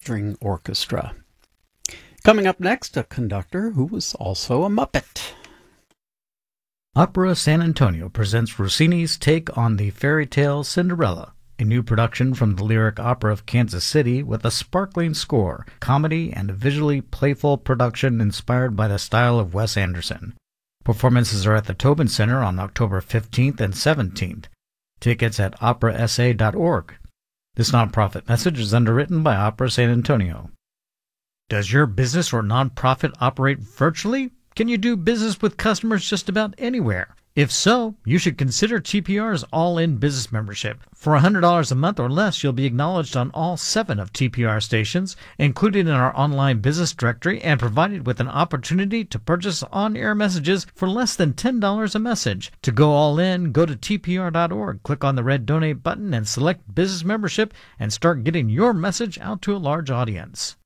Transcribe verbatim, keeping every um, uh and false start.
string orchestra. Coming up next, a conductor who was also a Muppet. Opera San Antonio presents Rossini's take on the fairy tale Cinderella, a new production from the Lyric Opera of Kansas City with a sparkling score, comedy, and a visually playful production inspired by the style of Wes Anderson. Performances are at the Tobin Center on October fifteenth and seventeenth. Tickets at opera s a dot org. This nonprofit message is underwritten by Opera San Antonio. Does your business or nonprofit operate virtually? Can you do business with customers just about anywhere? If so, you should consider T P R's All-In Business Membership. For one hundred dollars a month or less, you'll be acknowledged on all seven of T P R stations, included in our online business directory, and provided with an opportunity to purchase on-air messages for less than ten dollars a message. To go all in, go to T P R dot org, click on the red Donate button, and select Business Membership, and start getting your message out to a large audience.